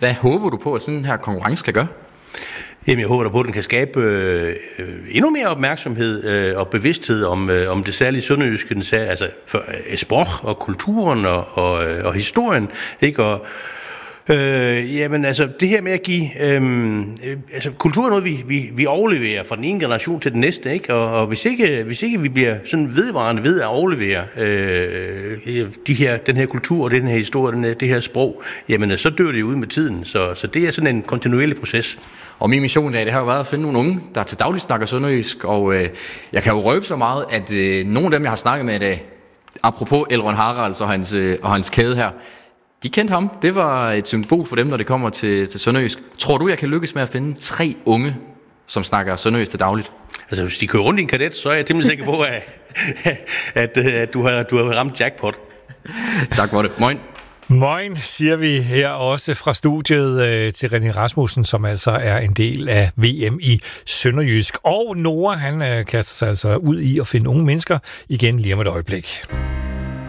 Hvad håber du på, at sådan her konkurrence kan gøre? Jamen, jeg håber da på, at den kan skabe endnu mere opmærksomhed og bevidsthed om det særlige sønderjyske, altså for sprog og kulturen og historien, ikke? Og jamen altså det her med at give kultur er noget vi overleverer fra den ene generation til den næste, ikke? Og hvis ikke vi bliver sådan vedvarende ved at overlevere den her kultur og den her historie, det her sprog, jamen så dør det ud med tiden. Så det er sådan en kontinuerlig proces. Og min mission i dag, det har jo været at finde nogle unge, der til daglig snakker sønderjysk, og jeg kan jo røbe så meget, at nogle af dem, jeg har snakket med i dag, apropos Elrond Haralds og hans kæde her, de kendte ham. Det var et symbol for dem, når det kommer til sønderjysk. Tror du, jeg kan lykkes med at finde 3 unge, som snakker sønderjysk til dagligt? Altså, hvis de kører rundt i en kadet, så er jeg temmelig sikker på, at du har ramt jackpot. Tak for det. Moin. Moin, siger vi her også fra studiet til René Rasmussen, som altså er en del af VM i sønderjysk. Og Nora, han kaster sig altså ud i at finde unge mennesker igen lige om et øjeblik.